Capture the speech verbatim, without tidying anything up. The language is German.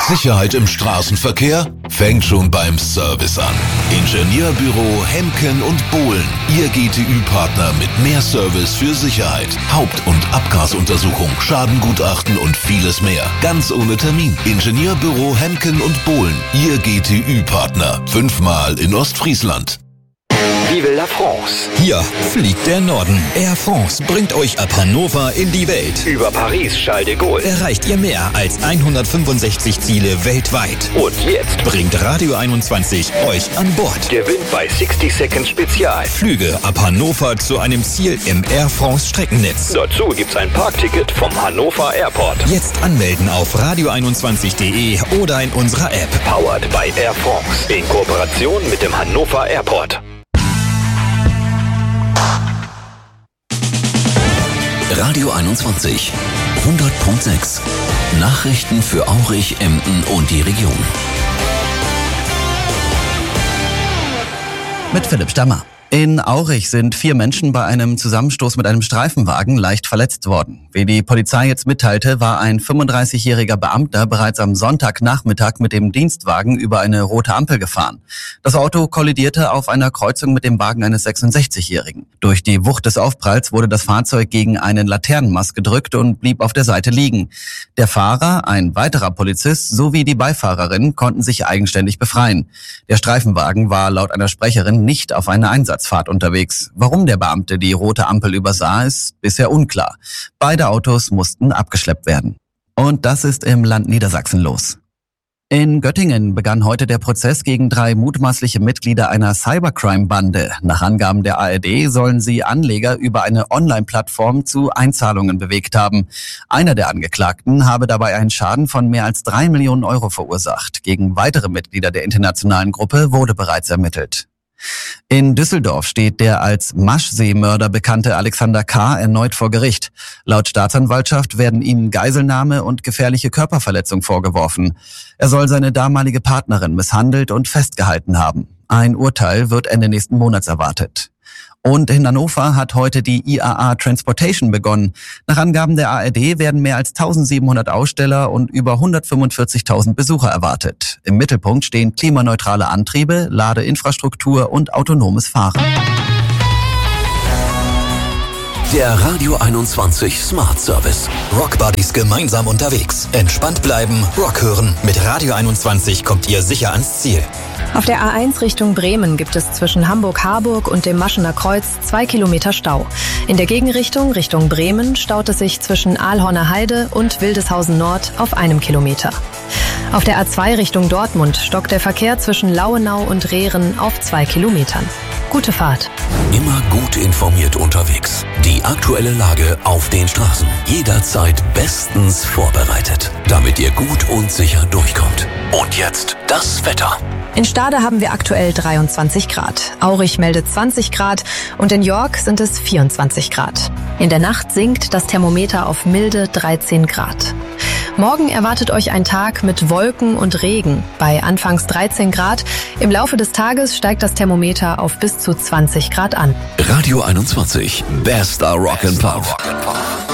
Sicherheit im Straßenverkehr fängt schon beim Service an. Ingenieurbüro Hemken und Bohlen, Ihr G T Ü-Partner mit mehr Service für Sicherheit, Haupt- und Abgasuntersuchung, Schadengutachten und vieles mehr. Ganz ohne Termin. Ingenieurbüro Hemken und Bohlen, Ihr G T Ü-Partner. Fünfmal in Ostfriesland. Vive la France. Hier fliegt der Norden. Air France bringt euch ab Hannover in die Welt. Über Paris, Charles de Gaulle. Erreicht ihr mehr als hundertfünfundsechzig Ziele weltweit. Und jetzt bringt Radio einundzwanzig euch an Bord. Gewinnt bei sixty Seconds Spezial. Flüge ab Hannover zu einem Ziel im Air France Streckennetz. Dazu gibt's ein Parkticket vom Hannover Airport. Jetzt anmelden auf radio einundzwanzig punkt de oder in unserer App. Powered by Air France. In Kooperation mit dem Hannover Airport. Radio einundzwanzig, hundert Komma sechs. Nachrichten für Aurich, Emden und die Region. Mit Philipp Stammer. In Aurich sind vier Menschen bei einem Zusammenstoß mit einem Streifenwagen leicht verletzt worden. Wie die Polizei jetzt mitteilte, war ein fünfunddreißigjähriger Beamter bereits am Sonntagnachmittag mit dem Dienstwagen über eine rote Ampel gefahren. Das Auto kollidierte auf einer Kreuzung mit dem Wagen eines sechsundsechzigjährigen. Durch die Wucht des Aufpralls wurde das Fahrzeug gegen einen Laternenmast gedrückt und blieb auf der Seite liegen. Der Fahrer, ein weiterer Polizist sowie die Beifahrerin konnten sich eigenständig befreien. Der Streifenwagen war laut einer Sprecherin nicht auf eine Einsatz Fahrt unterwegs. Warum der Beamte die rote Ampel übersah, ist bisher unklar. Beide Autos mussten abgeschleppt werden. Und das ist im Land Niedersachsen los. In Göttingen begann heute der Prozess gegen drei mutmaßliche Mitglieder einer Cybercrime-Bande. Nach Angaben der A R D sollen sie Anleger über eine Online-Plattform zu Einzahlungen bewegt haben. Einer der Angeklagten habe dabei einen Schaden von mehr als drei Millionen Euro verursacht. Gegen weitere Mitglieder der internationalen Gruppe wurde bereits ermittelt. In Düsseldorf steht der als Maschsee-Mörder bekannte Alexander K. erneut vor Gericht. Laut Staatsanwaltschaft werden ihm Geiselnahme und gefährliche Körperverletzung vorgeworfen. Er soll seine damalige Partnerin misshandelt und festgehalten haben. Ein Urteil wird Ende nächsten Monats erwartet. Und in Hannover hat heute die I A A Transportation begonnen. Nach Angaben der A R D werden mehr als eintausendsiebenhundert Aussteller und über hundertfünfundvierzigtausend Besucher erwartet. Im Mittelpunkt stehen klimaneutrale Antriebe, Ladeinfrastruktur und autonomes Fahren. Der Radio einundzwanzig Smart Service. Rock Buddies gemeinsam unterwegs. Entspannt bleiben, Rock hören. Mit Radio einundzwanzig kommt ihr sicher ans Ziel. Auf der A eins Richtung Bremen gibt es zwischen Hamburg-Harburg und dem Maschener Kreuz zwei Kilometer Stau. In der Gegenrichtung Richtung Bremen staut es sich zwischen Aalhorner Heide und Wildeshausen Nord auf einem Kilometer. Auf der A zwei Richtung Dortmund stockt der Verkehr zwischen Lauenau und Rehren auf zwei Kilometern. Gute Fahrt. Immer gut informiert unterwegs. Die aktuelle Lage auf den Straßen. Jederzeit bestens vorbereitet, damit ihr gut und sicher durchkommt. Und jetzt das Wetter. In Stade haben wir aktuell dreiundzwanzig Grad. Aurich meldet zwanzig Grad und in York sind es vierundzwanzig Grad. In der Nacht sinkt das Thermometer auf milde dreizehn Grad. Morgen erwartet euch ein Tag mit Wolken und Regen bei anfangs dreizehn Grad. Im Laufe des Tages steigt das Thermometer auf bis zu zwanzig Grad an. Radio einundzwanzig, bester Rock and Pop.